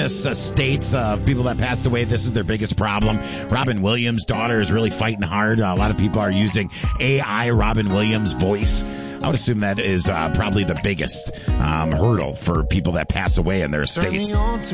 States of people that passed away. This is their biggest problem. Robin Williams' daughter is really fighting hard. A lot of people are using AI Robin Williams' voice. I would assume that is probably the biggest hurdle for people that pass away in their estates.